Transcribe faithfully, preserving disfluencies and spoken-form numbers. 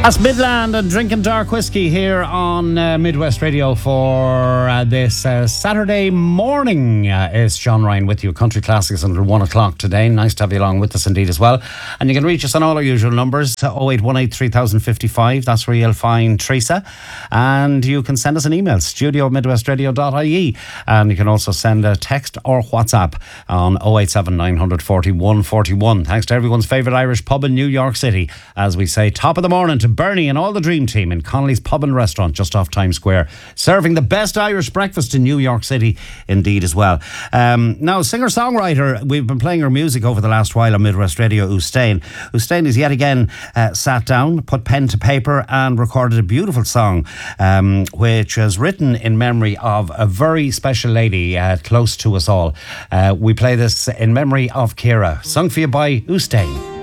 That's Midland and drinking dark whiskey here on uh, Midwest Radio for uh, this uh, Saturday morning. Uh, it's John Ryan with you, Country Classics until one o'clock today. Nice to have you along with us indeed as well. And you can reach us on all our usual numbers, oh eight one eight, three thousand fifty-five. That's where you'll find Teresa. And you can send us an email, studio at midwest radio dot I E. And you can also send a text or WhatsApp on oh eight seven, nine four one, four one. Thanks to everyone's favourite Irish pub in New York City. As we say, top of the morning to Bernie and all the Dream Team in Connolly's Pub and Restaurant just off Times Square, serving the best Irish breakfast in New York City indeed as well. Um, now, singer-songwriter, we've been playing her music over the last while on Midwest Radio, Ustein. Ustein has yet again uh, sat down, put pen to paper and recorded a beautiful song um, which is written in memory of a very special lady uh, close to us all. Uh, we play this in memory of Ciara, sung for you by Ustein.